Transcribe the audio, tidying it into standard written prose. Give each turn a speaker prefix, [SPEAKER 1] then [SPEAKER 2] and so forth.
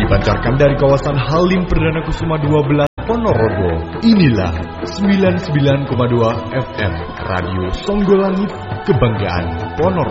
[SPEAKER 1] Dipancarkan dari kawasan Halim Perdana Kusuma 12 Ponorogo. Inilah 99,2 FM Radio Songgolangit, Kebanggaan Ponorogo.